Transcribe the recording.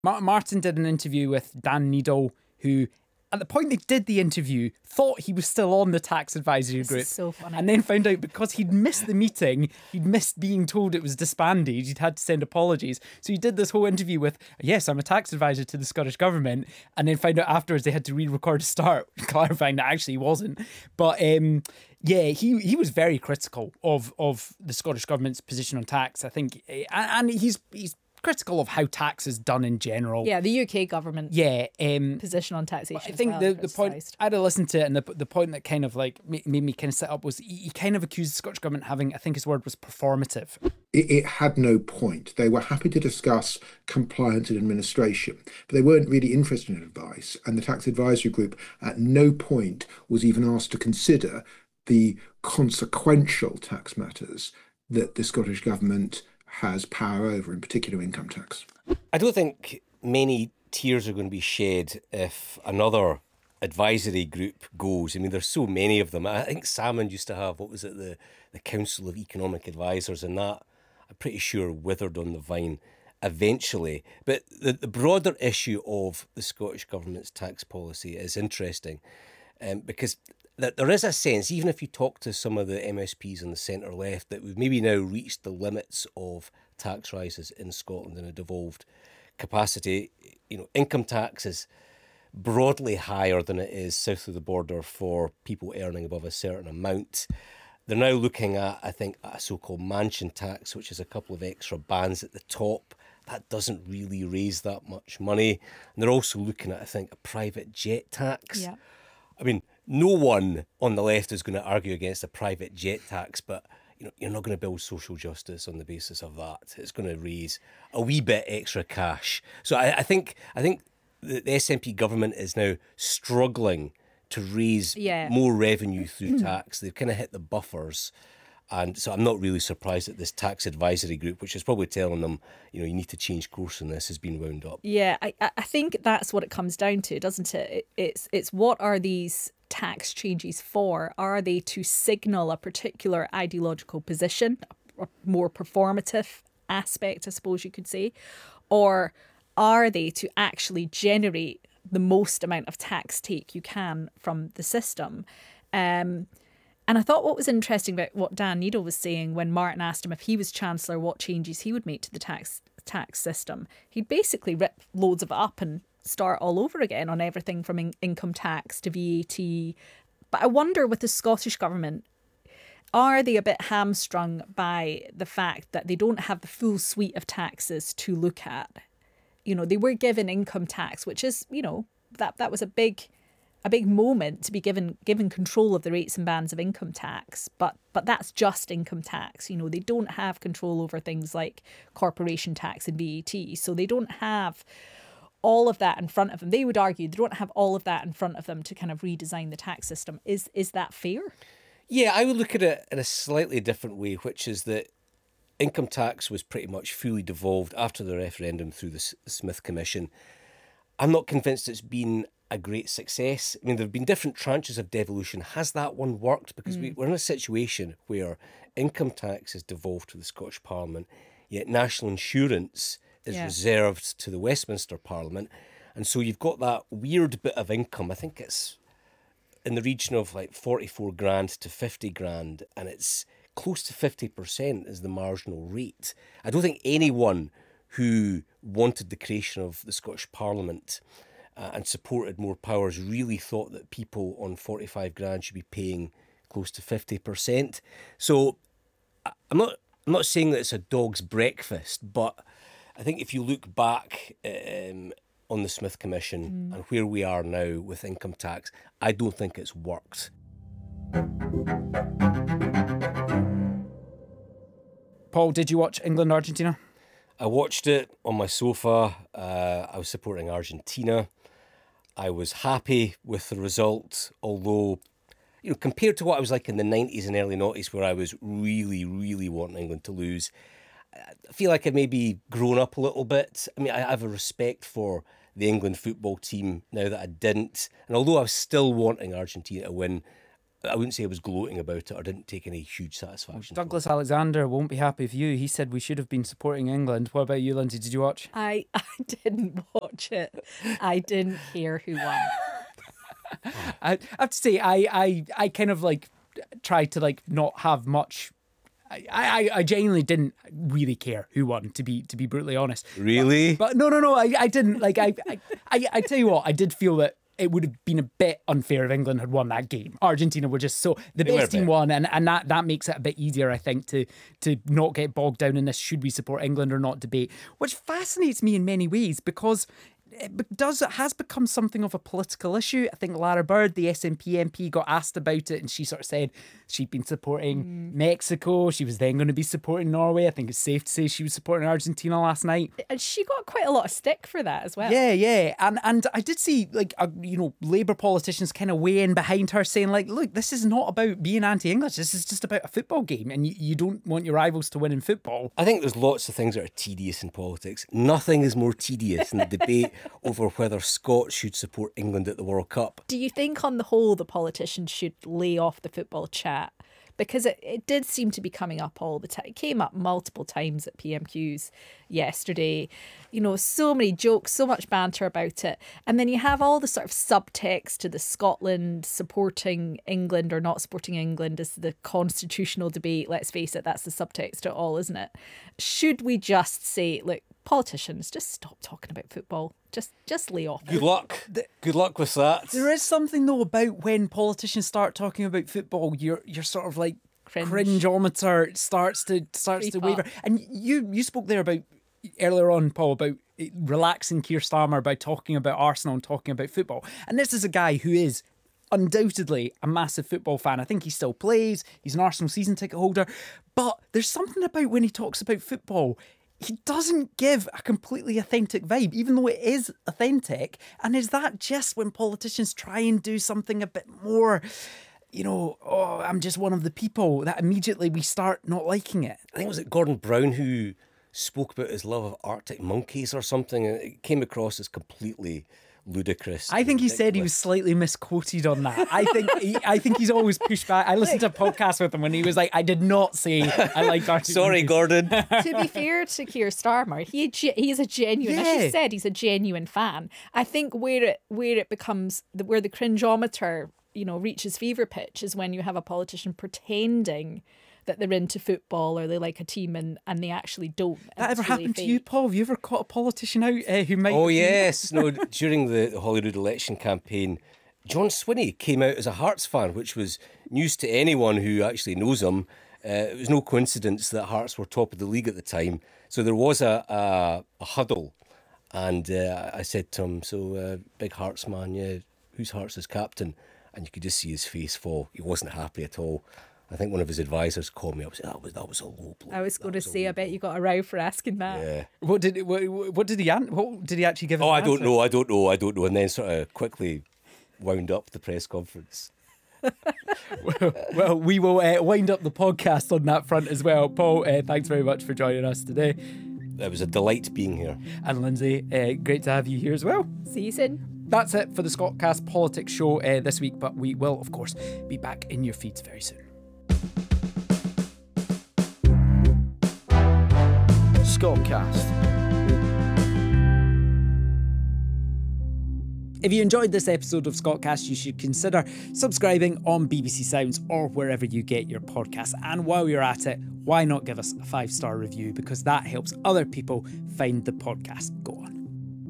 Martin did an interview with Dan Needle, who, at the point they did the interview, thought he was still on the tax advisory group. This is so funny. And then found out because he'd missed the meeting, he'd missed being told it was disbanded, he'd had to send apologies. So he did this whole interview with, yes, I'm a tax advisor to the Scottish Government, and then found out afterwards they had to re-record a start, clarifying that actually he wasn't. But yeah, he was very critical of the Scottish Government's position on tax, I think. And he's critical of how tax is done in general. Yeah, the UK government position on taxation. I think the point, I had to listen to it, and the point that kind of like made me kind of sit up was he kind of accused the Scottish Government having, I think his word was performative. It had no point. They were happy to discuss compliance and administration, but they weren't really interested in advice. And the Tax Advisory Group at no point was even asked to consider the consequential tax matters that the Scottish Government has power over, in particular income tax. I don't think many tears are going to be shed if another advisory group goes. I mean, there's so many of them. I think Salmond used to have, what was it, the Council of Economic Advisors, and that, I'm pretty sure, withered on the vine eventually. But the broader issue of the Scottish Government's tax policy is interesting because there is a sense, even if you talk to some of the MSPs on the centre left, that we've maybe now reached the limits of tax rises in Scotland in a devolved capacity. You know, income tax is broadly higher than it is south of the border for people earning above a certain amount. They're now looking at, I think, a so-called mansion tax, which is a couple of extra bands at the top. That doesn't really raise that much money. And they're also looking at, I think, a private jet tax. Yeah. I mean, no one on the left is going to argue against a private jet tax, but you're not going to build social justice on the basis of that. It's going to raise a wee bit extra cash. So I think the SNP government is now struggling to raise more revenue through tax. They've kind of hit the buffers. And so I'm not really surprised that this tax advisory group, which is probably telling them, you need to change course on this, has been wound up. Yeah, I think that's what it comes down to, doesn't it? It's what are these tax changes for? Are they to signal a particular ideological position, a more performative aspect, I suppose you could say? Or are they to actually generate the most amount of tax take you can from the system? And I thought what was interesting about what Dan Needle was saying when Martin asked him if he was Chancellor, what changes he would make to the tax system, he'd basically rip loads of it up and start all over again on everything from income tax to VAT. But I wonder with the Scottish Government, are they a bit hamstrung by the fact that they don't have the full suite of taxes to look at? They were given income tax, which is, that was a big moment to be given control of the rates and bands of income tax, but that's just income tax. They don't have control over things like corporation tax and VAT, so they don't have all of that in front of them. They would argue they don't have all of that in front of them to kind of redesign the tax system. Is that fair? Yeah, I would look at it in a slightly different way, which is that income tax was pretty much fully devolved after the referendum through the Smith Commission. I'm not convinced it's been a great success. I mean, there have been different tranches of devolution. Has that one worked? Because we're in a situation where income tax is devolved to the Scottish Parliament, yet national insurance is reserved to the Westminster Parliament. And so you've got that weird bit of income. I think it's in the region of like 44 grand to 50 grand, and it's close to 50% is the marginal rate. I don't think anyone who wanted the creation of the Scottish Parliament and supported more powers really thought that people on 45 grand should be paying close to 50%. So I'm not saying that it's a dog's breakfast, but I think if you look back on the Smith Commission and where we are now with income tax, I don't think it's worked. Paul, did you watch England-Argentina? I watched it on my sofa. I was supporting Argentina. I was happy with the result, although, compared to what I was like in the 90s and early 90s, where I was really, really wanting England to lose, I feel like I've maybe grown up a little bit. I mean, I have a respect for the England football team now that I didn't. And although I was still wanting Argentina to win, I wouldn't say I was gloating about it or didn't take any huge satisfaction. Douglas Alexander won't be happy with you. He said we should have been supporting England. What about you, Lindsay? Did you watch? I didn't watch it. I didn't care who won. I have to say, I kind of like tried to like not have much. I genuinely didn't really care who won, to be brutally honest. Really? But no, I didn't. Like I tell you what, I did feel that it would have been a bit unfair if England had won that game. Argentina were just so the They were a best team bit. won, and that makes it a bit easier, I think, to not get bogged down in this should we support England or not debate, which fascinates me in many ways because it has become something of a political issue. I think Lara Bird, the SNP MP, got asked about it, and she sort of said she'd been supporting Mexico. She was then going to be supporting Norway. I think it's safe to say she was supporting Argentina last night. And she got quite a lot of stick for that as well. Yeah. And I did see, like, Labour politicians kind of weigh in behind her saying, like, look, this is not about being anti-English. This is just about a football game. And you don't want your rivals to win in football. I think there's lots of things that are tedious in politics. Nothing is more tedious than the debate over whether Scots should support England at the World Cup. Do you think on the whole the politicians should lay off the football chat? Because it did seem to be coming up all the time. It came up multiple times at PMQs yesterday. So many jokes, so much banter about it. And then you have all the sort of subtext to the Scotland supporting England or not supporting England as the constitutional debate. Let's face it, that's the subtext to it all, isn't it? Should we just say, look, politicians, just stop talking about football. Just lay off. Good luck. Good luck with that. There is something, though, about when politicians start talking about football, you're sort of like cringeometer starts to waver. And you spoke there about earlier on, Paul, about relaxing Keir Starmer by talking about Arsenal and talking about football. And this is a guy who is undoubtedly a massive football fan. I think he still plays. He's an Arsenal season ticket holder. But there's something about when he talks about football, he doesn't give a completely authentic vibe, even though it is authentic. And is that just when politicians try and do something a bit more, I'm just one of the people, that immediately we start not liking it? I think was it Gordon Brown who spoke about his love of Arctic monkeys or something, and it came across as completely ludicrous. I think he said he was slightly misquoted on that. I think he's always pushed back. I listened to a podcast with him when he was like, I did not say I like Arctic Sorry, monkeys. Gordon. To be fair to Keir Starmer, he's a genuine, as you said, he's a genuine fan. I think where it becomes, where the cringeometer, reaches fever pitch is when you have a politician pretending that they're into football or they like a team and they actually don't. That ever happened to you, Paul? Have you ever caught a politician out who might... Oh, yes. No, during the Holyrood election campaign, John Swinney came out as a Hearts fan, which was news to anyone who actually knows him. It was no coincidence that Hearts were top of the league at the time. So there was a huddle. And I said to him, so big Hearts man, yeah, who's Hearts as captain? And you could just see his face fall. He wasn't happy at all. I think one of his advisors called me up and said, that was a low blow. I was going to say, I bet you got a row for asking that. Yeah. What did he actually give? I don't know. And then sort of quickly wound up the press conference. Well, we will wind up the podcast on that front as well. Paul, thanks very much for joining us today. It was a delight being here. And Lindsay, great to have you here as well. See you soon. That's it for the Scottcast Politics Show this week, but we will, of course, be back in your feeds very soon. Scottcast. If you enjoyed this episode of Scottcast, you should consider subscribing on BBC Sounds or wherever you get your podcasts. And while you're at it, why not give us a 5-star review? Because that helps other people find the podcast. Go on.